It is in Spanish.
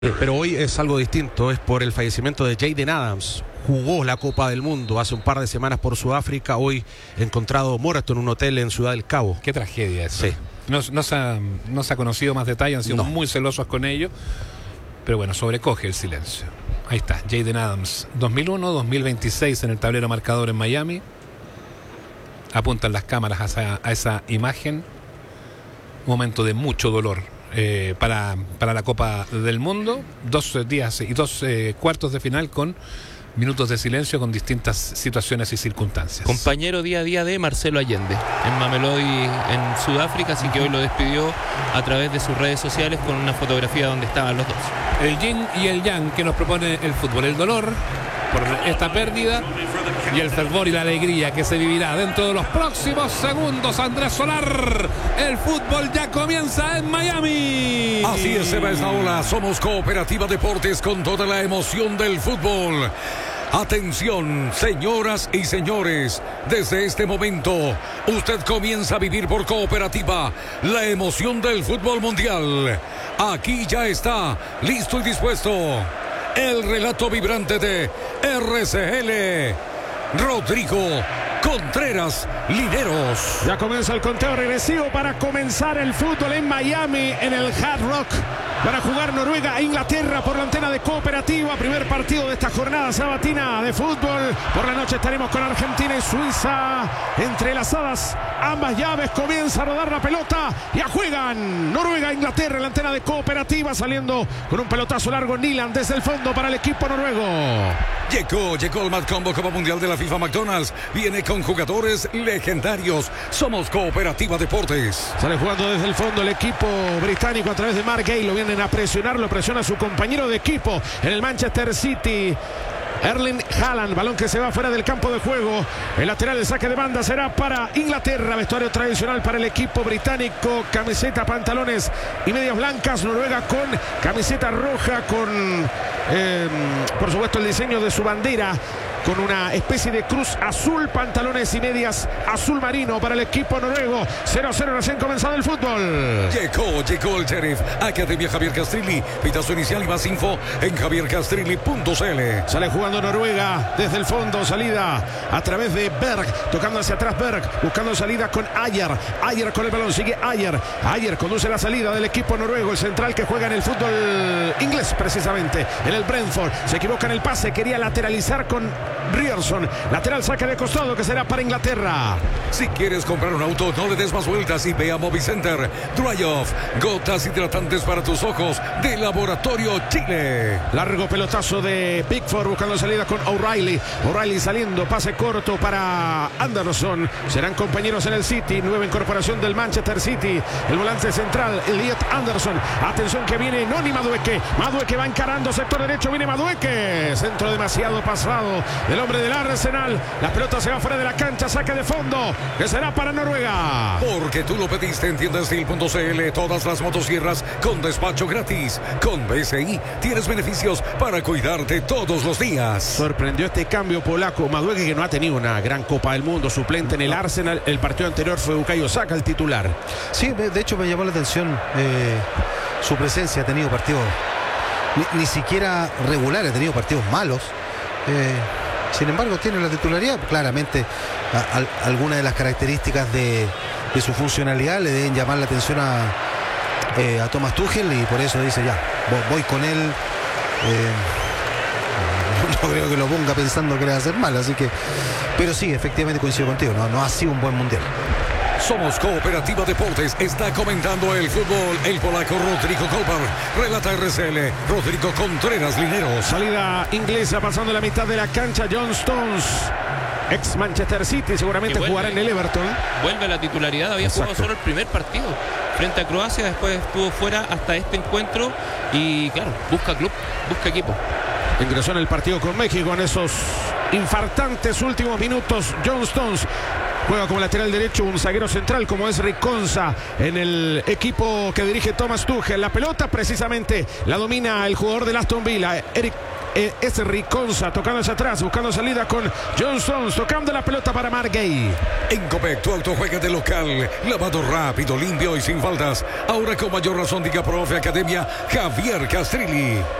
Pero hoy es algo distinto, es por el fallecimiento de Jayden Adams. Jugó la Copa del Mundo hace un par de semanas por Sudáfrica, hoy encontrado muerto en un hotel en Ciudad del Cabo. Qué tragedia eso. Sí. No se ha conocido más detalles, han sido muy celosos con ello, pero bueno, sobrecoge el silencio. Ahí está, Jayden Adams, 2001-2026 en el tablero marcador en Miami. Apuntan las cámaras a esa imagen. Un momento de mucho dolor para la Copa del Mundo. 2 días y 2 cuartos de final con minutos de silencio con distintas situaciones y circunstancias. Compañero día a día de Marcelo Allende en Mamelodi, en Sudáfrica, así que hoy lo despidió a través de sus redes sociales con una fotografía donde estaban los dos. El yin y el yang que nos propone el fútbol, el dolor por esta pérdida y el fervor y la alegría que se vivirá dentro de los próximos segundos. Andrés Solar, el fútbol ya comienza en Miami. Así es, Eva Esnaola, somos Cooperativa Deportes con toda la emoción del fútbol. Atención, señoras y señores, desde este momento usted comienza a vivir por Cooperativa la emoción del fútbol mundial. Aquí ya está, listo y dispuesto, el relato vibrante de RCL, Rodrigo Contreras Lineros. Ya comienza el conteo regresivo para comenzar el fútbol en Miami, en el Hard Rock, para jugar Noruega e Inglaterra por la antena de Cooperativa. Primer partido de esta jornada sabatina de fútbol. Por la noche estaremos con Argentina y Suiza entrelazadas ambas llaves. Comienza a rodar la pelota, ya juegan Noruega e Inglaterra en la antena de Cooperativa, saliendo con un pelotazo largo Nyland desde el fondo para el equipo noruego. Llegó el Mad Combo Copa Mundial de la FIFA McDonald's. Viene con jugadores legendarios. Somos Cooperativa Deportes. Sale jugando desde el fondo el equipo británico a través de Mark Gay. Lo vienen a presionar, lo presiona su compañero de equipo en el Manchester City, Erling Haaland. Balón que se va fuera del campo de juego. El lateral de saque de banda será para Inglaterra. Vestuario tradicional para el equipo británico. Camiseta, pantalones y medias blancas. Noruega con camiseta roja, con por supuesto el diseño de su bandera, con una especie de cruz azul, pantalones y medias azul marino para el equipo noruego. 0-0 recién comenzado el fútbol. Llegó el Sheriff. Academia Javier Castrilli. Pitazo inicial y más info en javiercastrilli.cl. Sale jugando Noruega desde el fondo. Salida a través de Berg. Tocando hacia atrás Berg. Buscando salida con Ayer. Ayer con el balón. Sigue Ayer. Ayer conduce la salida del equipo noruego. El central que juega en el fútbol inglés precisamente. En el Brentford. Se equivoca en el pase. Quería lateralizar con Ryerson. Lateral saque de costado que será para Inglaterra. Si quieres comprar un auto, no le des más vueltas y ve a Movicenter. Dry Off, gotas hidratantes para tus ojos de Laboratorio Chile. Largo pelotazo de Pickford buscando salida con O'Reilly. O'Reilly saliendo, pase corto para Anderson. Serán compañeros en el City. Nueva incorporación del Manchester City. El volante central, Elliot Anderson. Atención que viene Noni Madueke. Madueke va encarando sector derecho. Viene Madueke. Centro demasiado pasado del hombre del Arsenal. La pelota se va fuera de la cancha. Saque de fondo que será para Noruega. Porque tú lo pediste en tiendastil.cl. Todas las motosierras con despacho gratis. Con BCI tienes beneficios para cuidarte todos los días. Sorprendió este cambio polaco. Madueke, que no ha tenido una gran Copa del Mundo, suplente en el Arsenal. El partido anterior fue Bukayo Saka el titular. Sí, de hecho me llamó la atención su presencia. Ha tenido partidos ni siquiera regulares, ha tenido partidos malos. Sin embargo, tiene la titularidad. Claramente, algunas de las características de su funcionalidad le deben llamar la atención a Thomas Tuchel, y por eso dice ya, voy con él. No creo que lo ponga pensando que le va a hacer mal, así que, pero sí, efectivamente coincido contigo, no ha sido un buen mundial. Somos Cooperativa Deportes. Está comentando el fútbol el polaco Rodrigo Kolpar. Relata RCL, Rodrigo Contreras Lineros. Salida inglesa pasando la mitad de la cancha. John Stones, ex Manchester City, seguramente jugará en el Everton. Vuelve a la titularidad. Había jugado solo el primer partido frente a Croacia. Después estuvo fuera hasta este encuentro. Y claro, busca club, busca equipo. Ingresó en el partido con México en esos infartantes últimos minutos. John Stones juega como lateral derecho, un zaguero central como es Riconza en el equipo que dirige Thomas Tuchel. La pelota precisamente la domina el jugador del Aston Villa, Eric es Riconza tocando hacia atrás, buscando salida con John Stones, tocando la pelota para Marc Gay. En Copec, tu auto juega de local. Lavado rápido, limpio y sin faltas. Ahora con mayor razón, diga profe Academia Javier Castrilli.